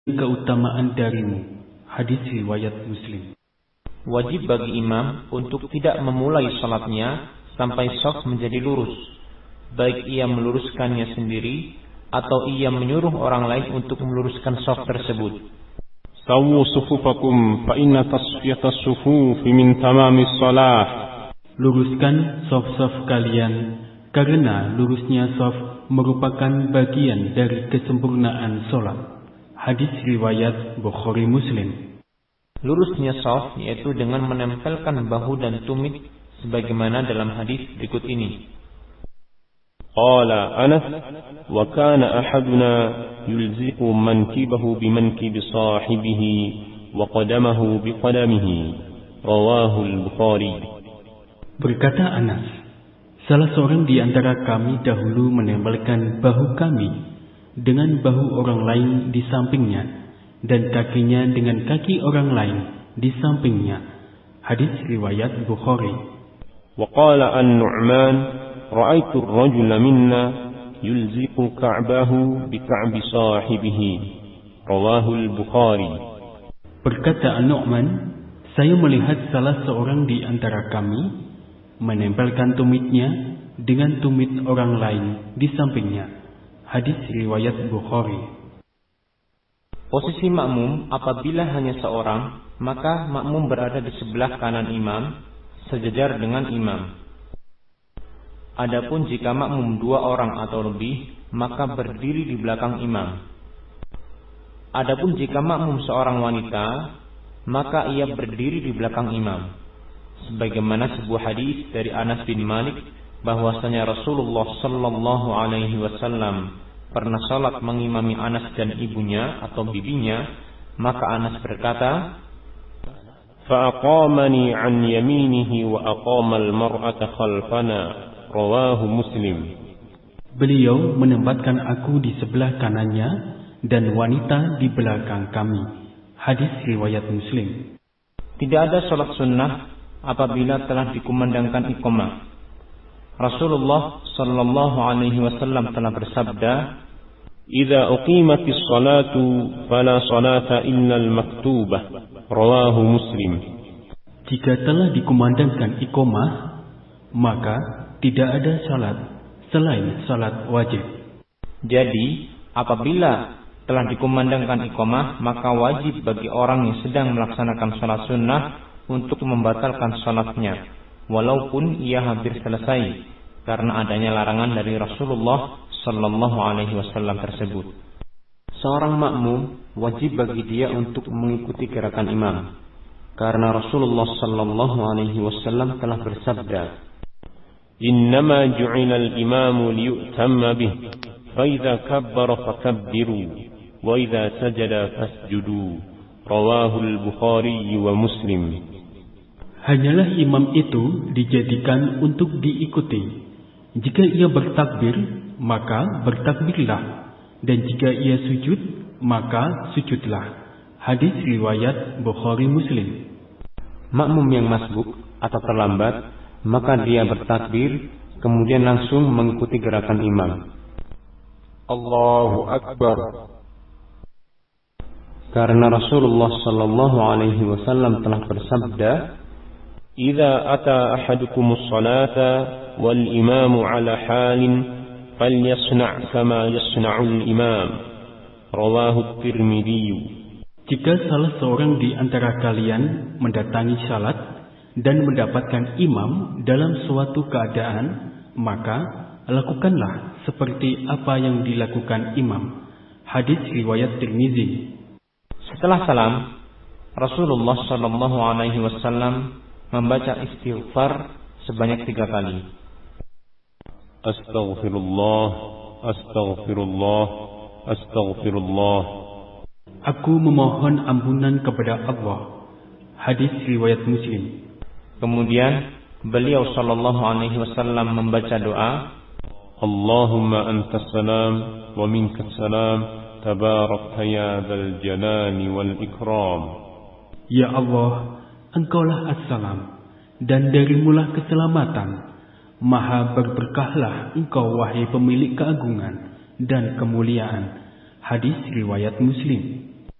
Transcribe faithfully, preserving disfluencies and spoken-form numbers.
keutamaan darimu. Hadis riwayat Muslim. Wajib bagi imam untuk tidak memulai salatnya sampai shaf menjadi lurus, baik ia meluruskannya sendiri atau ia menyuruh orang lain untuk meluruskan shaf tersebut. Sawu sufufakum fa inna tasfiyatas sufufi min tamamis shalah. Luruskan shaf-shaf kalian, karena lurusnya shaf merupakan bagian dari kesempurnaan salat. Hadis riwayat Bukhari Muslim. Lurusnya shaf yaitu dengan menempelkan bahu dan tumit sebagaimana dalam hadis berikut ini. Qala Anas wa kana ahaduna yulziqu mankibahu bimankibi sahibihi wa qadamahu biqadamihi. Rawahu al-Bukhari. Berkata Anas, salah seorang di antara kami dahulu menempelkan bahu kami dengan bahu orang lain di sampingnya dan kakinya dengan kaki orang lain di sampingnya. Hadis riwayat Bukhari. Wa qala an-Nu'man ra'aitu ar-rajula minna yulziqu ka'bahu bi ka'bi sahibihi. Rawahu al-Bukhari. Berkata An-Nu'man, saya melihat salah seorang di antara kami menempelkan tumitnya dengan tumit orang lain di sampingnya. Hadis riwayat Bukhari. Posisi makmum apabila hanya seorang, maka makmum berada di sebelah kanan imam, sejajar dengan imam. Adapun jika makmum dua orang atau lebih, maka berdiri di belakang imam. Adapun jika makmum seorang wanita, maka ia berdiri di belakang imam. Sebagaimana sebuah hadis dari Anas bin Malik bahwasanya Rasulullah sallallahu alaihi wasallam pernah salat mengimami Anas dan ibunya atau bibinya, maka Anas berkata, "Fa'aqamani 'an yaminihi wa aqama al-mar'ata khalfana." Rawahu Muslim. Beliau menempatkan aku di sebelah kanannya dan wanita di belakang kami. Hadis riwayat Muslim. Tidak ada salat sunnah apabila telah dikumandangkan iqamah. Rasulullah sallallahu alaihi wasallam telah bersabda, "Idza uqimatis salatu fala salata illa al-maktubah." Rawahu Muslim. Jika telah dikumandangkan iqamah, maka tidak ada salat selain salat wajib. Jadi, apabila telah dikumandangkan iqamah, maka wajib bagi orang yang sedang melaksanakan salat sunnah untuk membatalkan salatnya, walaupun ia hampir selesai, karena adanya larangan dari Rasulullah sallallahu alaihi wasallam tersebut. Seorang makmum wajib bagi dia untuk mengikuti gerakan imam, karena Rasulullah sallallahu alaihi wasallam telah bersabda, "Innama ju'ila al-imamu liyu'tamma bih, fa idza kabbara fakabbiru, wa idza sajada fasjudu." Rawahu al-Bukhari wa Muslim. Hanyalah imam itu dijadikan untuk diikuti. Jika ia bertakbir, maka bertakbirlah, dan jika ia sujud, maka sujudlah. Hadis riwayat Bukhari Muslim. Makmum yang masbuk atau terlambat, maka dia bertakbir, kemudian langsung mengikuti gerakan imam. Allahu Akbar. Karena Rasulullah sallallahu alaihi wasallam telah bersabda, "Idza ata ahadukumus salata wal imamu ala halin falyasna' kama yasna'ul imam." Rawahu Tirmidzi. Jika salah seorang di antara kalian mendatangi salat dan mendapatkan imam dalam suatu keadaan, maka lakukanlah seperti apa yang dilakukan imam. Hadis riwayat Tirmidzi. Setelah salam, Rasulullah sallallahu alaihi wasallam membaca istighfar sebanyak tiga kali. Astaghfirullah, astaghfirullah, astaghfirullah. Aku memohon ampunan kepada Allah. Hadis riwayat Muslim. Kemudian beliau sallallahu alaihi wasallam membaca doa, Allahumma antas salam wa minkas salam, tabarakta ya dzal jalali wal ikram. Ya Allah, Engkaulah as-salam, dan darimulah keselamatan. Maha berberkahlah Engkau, wahai pemilik keagungan dan kemuliaan. Hadis riwayat Muslim.